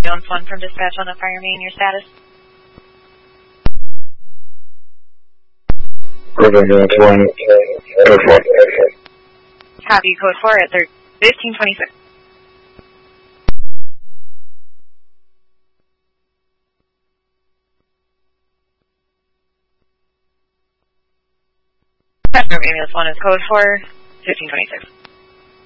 Ambulance 1 from dispatch on the fire main, your status? Ambulance 1, code 4. Copy, code 4 at 1526. Ambulance 1 is code 4, 1526.